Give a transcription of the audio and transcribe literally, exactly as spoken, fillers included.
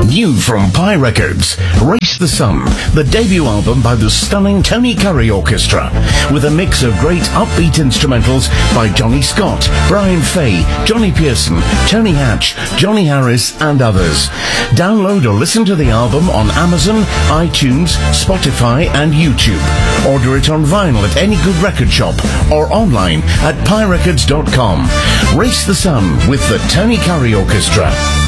New from Pye Records, Race the Sun, the debut album by the stunning Tony Curry Orchestra, with a mix of great upbeat instrumentals by Johnny Scott, Brian Fay, Johnny Pearson, Tony Hatch, Johnny Harris and others. Download or listen to the album on Amazon, iTunes, Spotify and YouTube. Order it on vinyl at any good record shop or online at pye records dot com. Race the Sun with the Tony Curry Orchestra.